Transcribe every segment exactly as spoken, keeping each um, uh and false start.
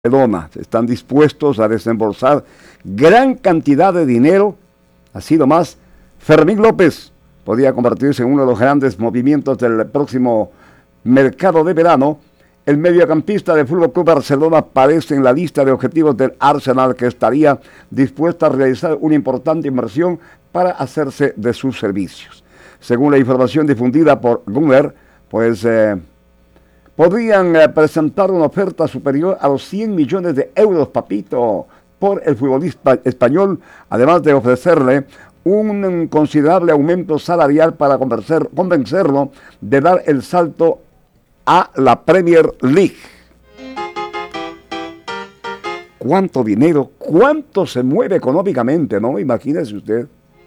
Barcelona. Están dispuestos a desembolsar gran cantidad de dinero. Así nomás, Fermín López podría convertirse en uno de los grandes movimientos del próximo mercado de verano. El mediocampista del F C Barcelona aparece en la lista de objetivos del Arsenal, que estaría dispuesta a realizar una importante inversión para hacerse de sus servicios. Según la información difundida por Gunner, pues eh, podrían eh, presentar una oferta superior a los cien millones de euros, papito, por el futbolista español, además de ofrecerle un, un considerable aumento salarial para convencer, convencerlo de dar el salto a la Premier League. ¿Cuánto dinero? ¿Cuánto se mueve económicamente, no? Imagínese usted.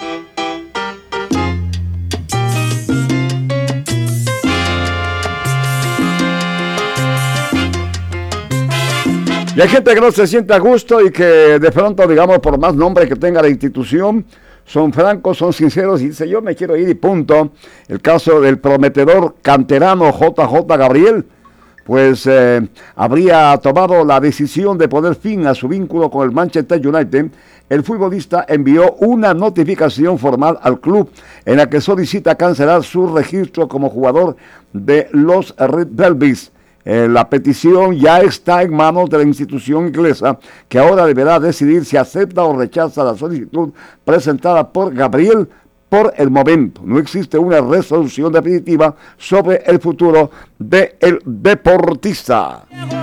Y hay gente que no se siente a gusto y que de pronto, digamos, por más nombre que tenga la institución, son francos, son sinceros y dice, yo me quiero ir y punto. El caso del prometedor canterano J J Gabriel, pues eh, habría tomado la decisión de poner fin a su vínculo con el Manchester United. El futbolista envió una notificación formal al club en la que solicita cancelar su registro como jugador de los Red Velvets. Eh, la petición ya está en manos de la institución inglesa, que ahora deberá decidir si acepta o rechaza la solicitud presentada por Gabriel. Por el momento no existe una resolución definitiva sobre el futuro del deportista.